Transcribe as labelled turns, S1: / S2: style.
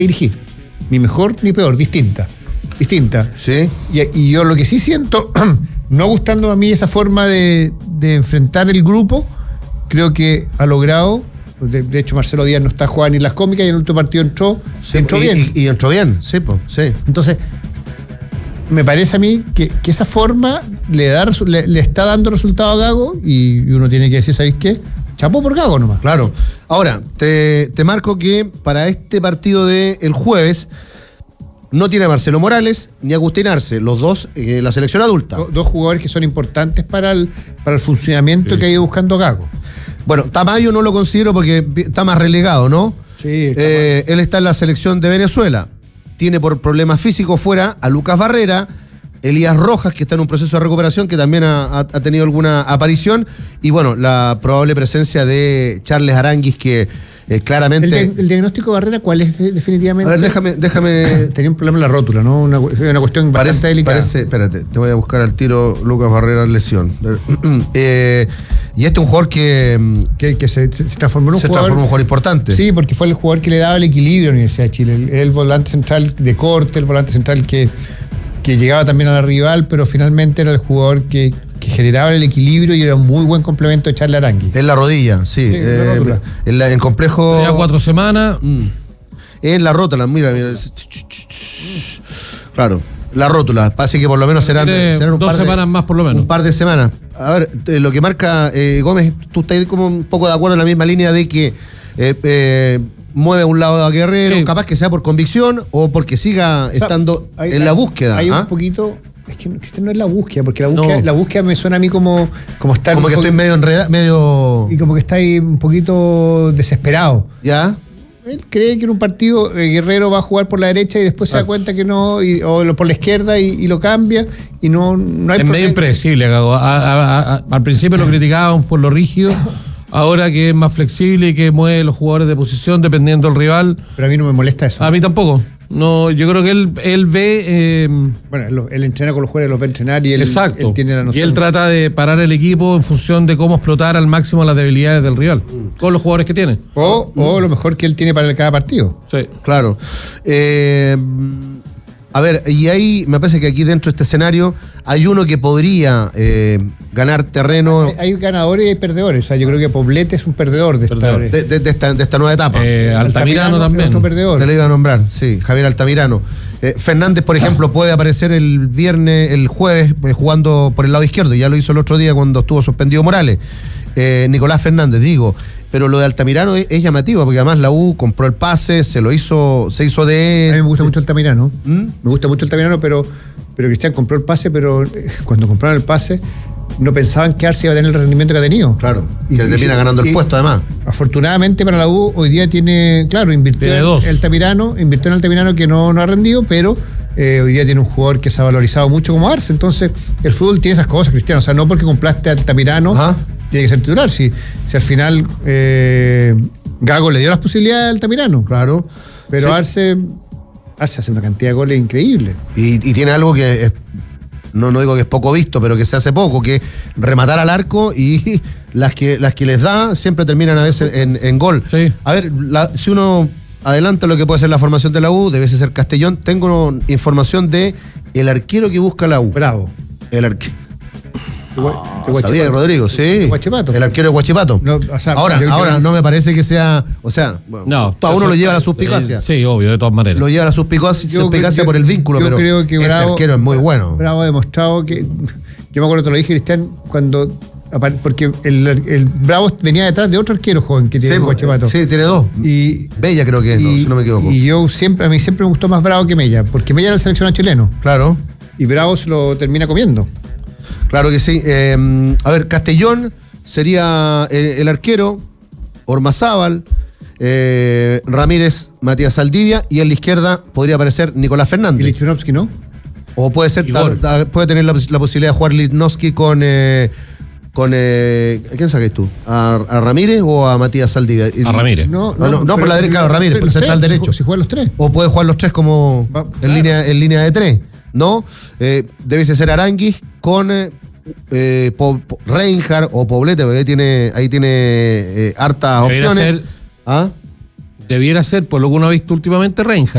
S1: dirigir. Ni mejor ni peor, distinta.
S2: Sí.
S1: Y yo lo que sí siento, no gustando a mí esa forma de enfrentar el grupo, creo que ha logrado. De hecho, Marcelo Díaz no está jugando ni las cómicas y en el último partido entró bien.
S2: Y entró bien, sí, sí.
S1: Entonces, me parece a mí que esa forma le está dando resultado a Gago y uno tiene que decir, ¿sabéis qué? Chapó por Gago nomás.
S2: Claro. Ahora, te marco que para este partido del jueves no tiene a Marcelo Morales ni a Agustín Arce, los dos la selección adulta.
S1: Dos jugadores que son importantes para el funcionamiento que ha ido buscando Gago.
S2: Bueno, Tamayo no lo considero porque está más relegado, ¿no?
S1: Sí.
S2: Él está en la selección de Venezuela. Tiene por problemas físicos fuera a Lucas Barrera, Elías Rojas, que está en un proceso de recuperación, que también ha tenido alguna aparición. Y bueno, la probable presencia de Charles Aranguis, que claramente...
S1: ¿El diagnóstico de Barrera cuál es definitivamente?
S2: A ver, déjame...
S1: Tenía un problema en la rótula, ¿no? Una cuestión bastante delicada.
S2: Espérate, te voy a buscar al tiro Lucas Barrera lesión. Y este es un jugador que
S1: se transformó en un
S2: jugador importante.
S1: Sí, porque fue el jugador que le daba el equilibrio a la Universidad de Chile. El volante central de corte, el volante central que llegaba también a la rival, pero finalmente era el jugador que generaba el equilibrio y era un muy buen complemento de Charles Aranguis.
S2: En la rodilla, sí. En complejo...
S3: Ya 4 semanas.
S2: En la rótula, mira. Claro, la rótula. Así que por lo menos serán un
S3: 2 semanas más por lo menos.
S2: Un par de semanas. A ver, lo que marca Gómez, tú estás como un poco de acuerdo en la misma línea de que mueve a un lado a Guerrero, sí. Capaz que sea por convicción o porque siga estando en la búsqueda.
S1: Hay un poquito... Es que este no es la búsqueda, porque la búsqueda me suena a mí como estar...
S2: Como que estoy medio enredado,
S1: Y como que está ahí un poquito desesperado.
S2: ¿Ya?
S1: Él cree que en un partido Guerrero va a jugar por la derecha y después se da cuenta que no, o por la izquierda y lo cambia y no hay problema.
S3: Es medio impredecible, Gago. Al principio lo criticaban por lo rígido, ahora que es más flexible y que mueve los jugadores de posición dependiendo del rival.
S1: Pero a mí no me molesta eso.
S3: A mí tampoco. No, yo creo que él ve...
S1: Bueno, él entrena con los jugadores, los va a entrenar y él tiene la noción.
S3: Y él trata de parar el equipo en función de cómo explotar al máximo las debilidades del rival, con los jugadores que tiene.
S1: O lo mejor que él tiene para cada partido.
S3: Sí.
S2: Claro. A ver, y ahí me parece que aquí dentro de este escenario hay uno que podría ganar terreno.
S1: Hay ganadores y hay perdedores. O sea, yo creo que Poblete es un perdedor de
S2: esta nueva etapa.
S3: Altamirano también.
S1: Otro perdedor.
S2: Te lo iba a nombrar, sí, Javier Altamirano. Fernández, por ejemplo, puede aparecer el jueves, jugando por el lado izquierdo. Ya lo hizo el otro día cuando estuvo suspendido Morales. Nicolás Fernández, digo. Pero lo de Altamirano es llamativo, porque además la U compró el pase, se hizo de...
S1: A mí me gusta mucho Altamirano. Me gusta mucho Altamirano, pero Cristian compró el pase, pero cuando compraron el pase no pensaban que Arce iba a tener el rendimiento que ha tenido.
S2: Claro, y que termina ganando el puesto además.
S1: Afortunadamente para la U hoy día invirtió en Altamirano que no ha rendido, pero hoy día tiene un jugador que se ha valorizado mucho como Arce. Entonces el fútbol tiene esas cosas, Cristiano. O sea, no porque compraste a Altamirano... Ajá. Tiene que ser titular, si al final Gago le dio las posibilidades al Altamirano.
S2: Claro.
S1: Pero sí. Arce hace una cantidad de goles increíble.
S2: Y tiene algo que es, no digo que es poco visto, pero que se hace poco, que rematar al arco y las que les da siempre terminan a veces en gol.
S3: Sí.
S2: A ver, si uno adelanta lo que puede ser la formación de la U, debe ser Castellón. Tengo información de el arquero que busca la U.
S1: Bravo.
S2: El arquero.
S1: Sabía
S2: Rodrigo, sí.
S1: Guachipato.
S2: El arquero de Guachipato.
S1: No, o sea,
S2: ahora no me parece que sea. O sea, bueno, a uno lo lleva a la suspicacia.
S3: Sí, obvio, de todas maneras.
S2: Lo lleva a la suspicacia por el vínculo, pero
S1: creo que
S2: este arquero es muy bueno.
S1: Bravo ha demostrado que. Yo me acuerdo que te lo dije, Cristian, porque el Bravo venía detrás de otro arquero joven que tiene Guachipato.
S2: Sí, tiene dos.
S1: Y
S2: Bella creo que es, si no me equivoco.
S1: Y a mí siempre me gustó más Bravo que Mella, porque Mella era el seleccionado chileno.
S2: Claro.
S1: Y Bravo se lo termina comiendo.
S2: Claro que sí. A ver, Castellón sería el arquero, Ormazábal, Ramírez, Matías Saldivia, y en la izquierda podría aparecer Nicolás Fernández.
S1: ¿Y Lichnowsky no?
S2: O puede ser, puede tener la posibilidad de jugar Lichnowsky con ¿quién sacáis tú? ¿A Ramírez o a Matías Saldivia?
S3: A Ramírez.
S2: No, por la derecha, Ramírez, por el central derecho.
S1: Si juega los tres.
S2: O puede jugar los tres como en línea de tres. ¿No? Debe ser Aranguis con Reinhardt o Poblete, porque ahí tiene hartas opciones.
S3: debiera ser, por lo que uno ha visto últimamente, Reinhardt.